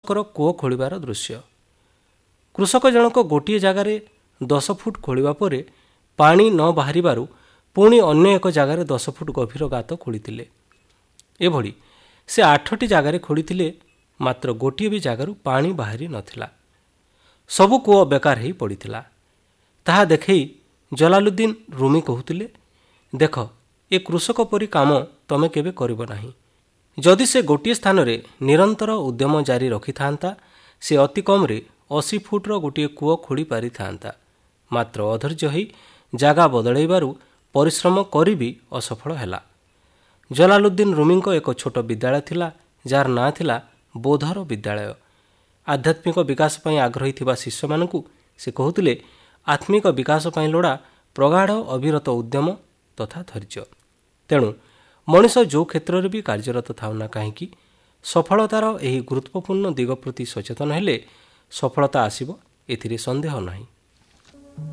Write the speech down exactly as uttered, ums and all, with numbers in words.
କୃଷକର କୂଅ ଖୋଳିବାର ଦୃଶ୍ୟ। କୃଷକ ଜଣକ ଗୋଟିଏ ଜାଗାରେ ଦଶ ଫୁଟ ଖୋଳିବା ପରେ ପାଣି ନ ବାହାରିବାରୁ ପୁଣି ଅନ୍ୟ ଏକ ଜାଗାରେ ଦଶ ଫୁଟ ଗଭୀର ଗାତ ଖୋଳିଥିଲେ। ଏଭଳି ସେ ଆଠଟି ଜାଗାରେ ଖୋଳିଥିଲେ, ମାତ୍ର ଗୋଟିଏ ବି ଜାଗାରୁ ପାଣି ବାହାରି ନଥିଲା। ସବୁ କୂଅ ବେକାର ହୋଇ ପଡ଼ିଥିଲା। ତାହା ଦେଖେଇ ଜଲାଲୁଦ୍ଦିନ ରୁମି କହୁଥିଲେ, ଦେଖ, ଏ କୃଷକ ପରି କାମ ତମେ କେବେ କରିବ ନାହିଁ। ଯଦି ସେ ଗୋଟିଏ ସ୍ଥାନରେ ନିରନ୍ତର ଉଦ୍ୟମ ଜାରି ରଖିଥାନ୍ତା, ସେ ଅତି କମ୍ରେ ଅଶୀ ଫୁଟର ଗୋଟିଏ କୂଅ ଖୋଳି ପାରିଥାନ୍ତା। ମାତ୍ର ଅଧୈର୍ଯ୍ୟ ହୋଇ ଜାଗା ବଦଳାଇବାରୁ ପରିଶ୍ରମ କରି ବି ଅସଫଳ ହେଲା। ଜଲାଲୁଦ୍ଦିନ ରୁମିଙ୍କ ଏକ ଛୋଟ ବିଦ୍ୟାଳୟ ଥିଲା, ଯାହାର ନାଁ ଥିଲା ବୋଧର ବିଦ୍ୟାଳୟ। ଆଧ୍ୟାତ୍ମିକ ବିକାଶ ପାଇଁ ଆଗ୍ରହୀ ଥିବା ଶିଷ୍ୟମାନଙ୍କୁ ସେ କହୁଥିଲେ, ଆତ୍ମିକ ବିକାଶ ପାଇଁ ଲୋଡ଼ା ପ୍ରଗାଢ଼ ଅବିରତ ଉଦ୍ୟମ ତଥା ଧୈର୍ଯ୍ୟ। ତେଣୁ ମଣିଷ ଯେଉଁ କ୍ଷେତ୍ରରେ ବି କାର୍ଯ୍ୟରତ ଥାଉ ନା କାହିଁକି, ସଫଳତାର ଏହି ଗୁରୁତ୍ୱପୂର୍ଣ୍ଣ ଦିଗ ପ୍ରତି ସଚେତନ ହେଲେ ସଫଳତା ଆସିବ, ଏଥିରେ ସନ୍ଦେହ ନାହିଁ।